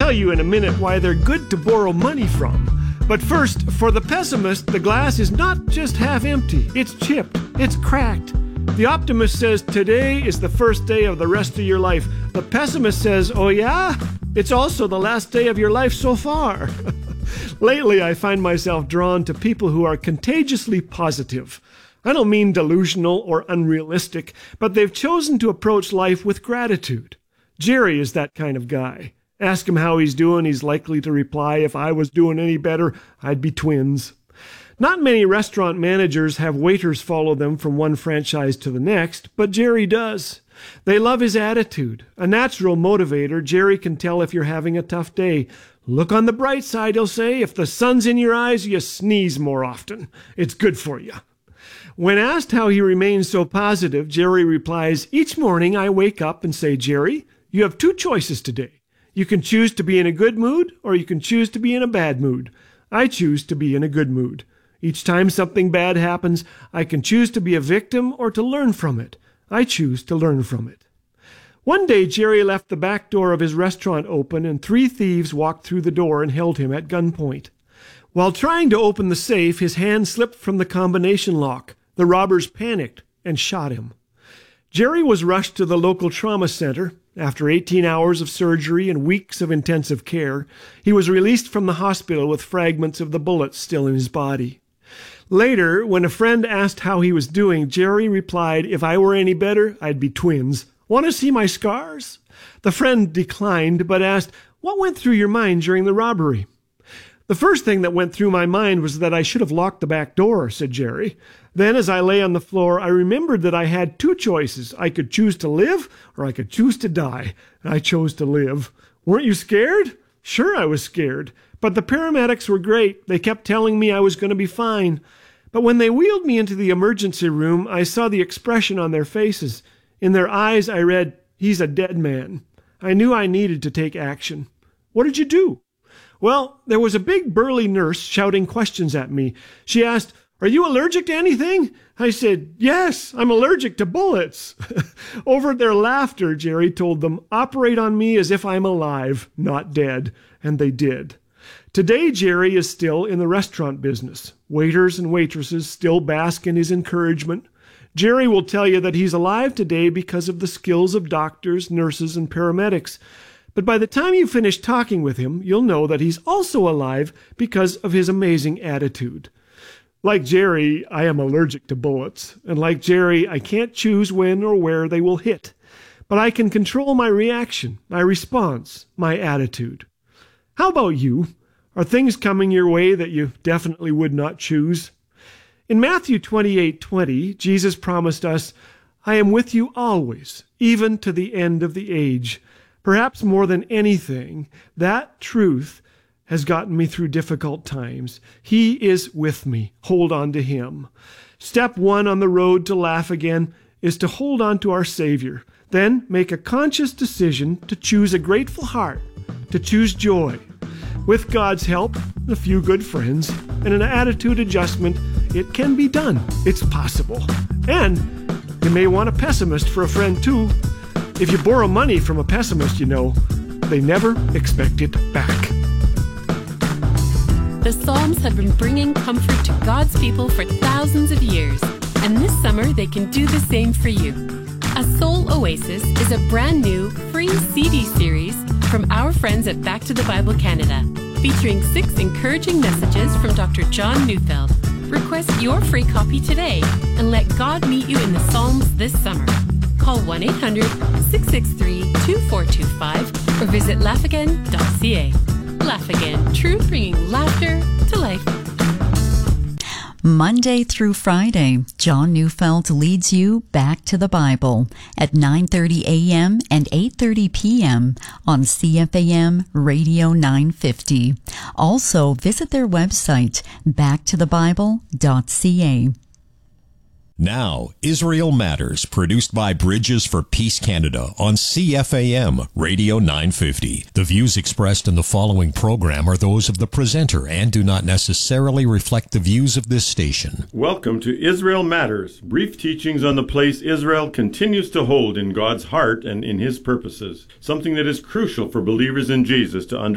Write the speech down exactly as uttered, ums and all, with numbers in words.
tell you in a minute why they're good to borrow money from. But first, for the pessimist, the glass is not just half empty. It's chipped. It's cracked. The optimist says today is the first day of the rest of your life. The pessimist says, oh yeah? It's also the last day of your life so far. Lately, I find myself drawn to people who are contagiously positive. I don't mean delusional or unrealistic, but they've chosen to approach life with gratitude. Jerry is that kind of guy. Ask him how he's doing, he's likely to reply, if I was doing any better, I'd be twins. Not many restaurant managers have waiters follow them from one franchise to the next, but Jerry does. They love his attitude. A natural motivator, Jerry can tell if you're having a tough day. Look on the bright side, he'll say. If the sun's in your eyes, you sneeze more often. It's good for you. When asked how he remains so positive, Jerry replies, each morning I wake up and say, Jerry, you have two choices today. You can choose to be in a good mood, or you can choose to be in a bad mood. I choose to be in a good mood. Each time something bad happens, I can choose to be a victim or to learn from it. I choose to learn from it. One day, Jerry left the back door of his restaurant open, and three thieves walked through the door and held him at gunpoint. While trying to open the safe, his hand slipped from the combination lock. The robbers panicked and shot him. Jerry was rushed to the local trauma center. After eighteen hours of surgery and weeks of intensive care, he was released from the hospital with fragments of the bullets still in his body. Later, when a friend asked how he was doing, Jerry replied, if I were any better, I'd be twins. Want to see my scars? The friend declined, but asked, what went through your mind during the robbery? The first thing that went through my mind was that I should have locked the back door, said Jerry. Then, as I lay on the floor, I remembered that I had two choices. I could choose to live, or I could choose to die. I chose to live. Weren't you scared? Sure, I was scared. But the paramedics were great. They kept telling me I was going to be fine. But when they wheeled me into the emergency room, I saw the expression on their faces. In their eyes, I read, he's a dead man. I knew I needed to take action. What did you do? Well, there was a big burly nurse shouting questions at me. She asked, are you allergic to anything? I said, yes, I'm allergic to bullets. Over their laughter, Jerry told them, operate on me as if I'm alive, not dead. And they did. Today, Jerry is still in the restaurant business. Waiters and waitresses still bask in his encouragement. Jerry will tell you that he's alive today because of the skills of doctors, nurses, and paramedics. But by the time you finish talking with him, you'll know that he's also alive because of his amazing attitude. Like Jerry, I am allergic to bullets. And like Jerry, I can't choose when or where they will hit. But I can control my reaction, my response, my attitude. How about you? Are things coming your way that you definitely would not choose? In Matthew twenty-eight twenty, Jesus promised us, I am with you always, even to the end of the age. Perhaps more than anything, that truth has gotten me through difficult times. He is with me. Hold on to him. Step one on the road to laugh again is to hold on to our Savior. Then make a conscious decision to choose a grateful heart, to choose joy. With God's help, a few good friends, and an attitude adjustment, it can be done. It's possible. And you may want a pessimist for a friend too. If you borrow money from a pessimist, you know, they never expect it back. The Psalms have been bringing comfort to God's people for thousands of years, and this summer they can do the same for you. A Soul Oasis is a brand new, free C D series from our friends at Back to the Bible Canada, featuring six encouraging messages from Doctor John Neufeld. Request your free copy today and let God meet you in the Psalms this summer. Call one eight hundred, six six three, two four two five or visit laugh again dot c a. Laugh Again, truth bringing laughter to life. Monday through Friday, John Neufeld leads you back to the Bible at nine thirty a.m. and eight thirty p.m. on C F A M Radio nine fifty. Also, visit their website, back to the bible dot c a. Now, Israel Matters, produced by Bridges for Peace Canada on C F A M Radio nine fifty. The views expressed in the following program are those of the presenter and do not necessarily reflect the views of this station. Welcome to Israel Matters, brief teachings on the place Israel continues to hold in God's heart and in His purposes, something that is crucial for believers in Jesus to understand.